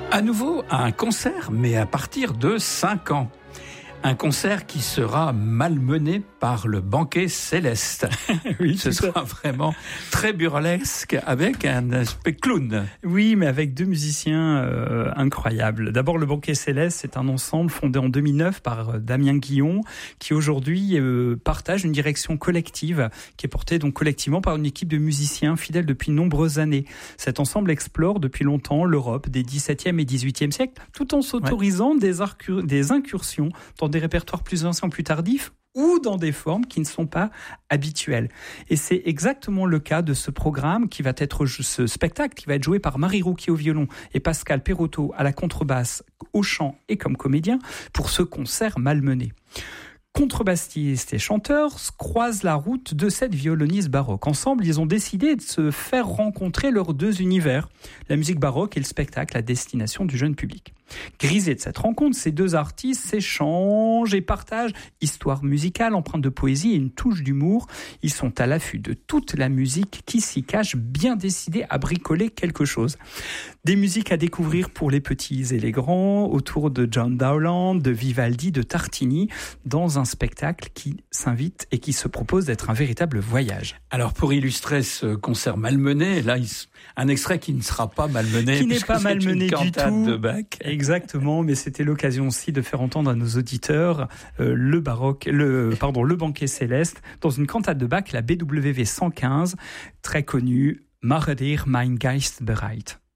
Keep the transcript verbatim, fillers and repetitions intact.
À nouveau, un concert, mais à partir de cinq ans. Un concert qui sera malmené par le banquet céleste. Oui, ce sera vraiment très burlesque avec un aspect clown. Oui, mais avec deux musiciens euh, incroyables. D'abord, le banquet céleste, c'est un ensemble fondé en deux mille neuf par euh, Damien Guillon, qui aujourd'hui euh, partage une direction collective, qui est portée donc collectivement par une équipe de musiciens fidèles depuis de nombreuses années. Cet ensemble explore depuis longtemps l'Europe des dix-septième et dix-huitième siècles, tout en s'autorisant ouais. des, arcur- des incursions dans des répertoires plus anciens, plus tardifs, ou dans des formes qui ne sont pas habituelles. Et c'est exactement le cas de ce programme qui va être, ce spectacle qui va être joué par Marie Rouquier au violon et Pascal Perotto à la contrebasse, au chant et comme comédien pour ce concert malmené. Contrebassistes et chanteurs croisent la route de cette violoniste baroque. Ensemble, ils ont décidé de se faire rencontrer leurs deux univers, la musique baroque et le spectacle à destination du jeune public. Grisés de cette rencontre, ces deux artistes s'échangent et partagent histoire musicale, empreinte de poésie et une touche d'humour. Ils sont à l'affût de toute la musique qui s'y cache, bien décidés à bricoler quelque chose. Des musiques à découvrir pour les petits et les grands, autour de John Dowland, de Vivaldi, de Tartini, dans un spectacle qui s'invite et qui se propose d'être un véritable voyage. Alors pour illustrer ce concert malmené, là, un extrait qui ne sera pas malmené, qui n'est pas malmené du tout. De Bach. Exactement, mais c'était l'occasion aussi de faire entendre à nos auditeurs euh, le baroque, le pardon, le banquet céleste dans une cantate de Bach, la B W V cent quinze, très connue, Mach dir mein Geist bereit.